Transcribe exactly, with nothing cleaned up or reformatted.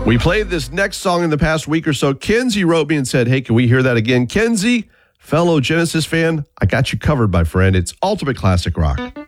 We played this next song in the past week or so. Kenzie wrote me and said, hey, can we hear that again? Kenzie, fellow Genesis fan, I got you covered, my friend. It's Ultimate Classic Rock.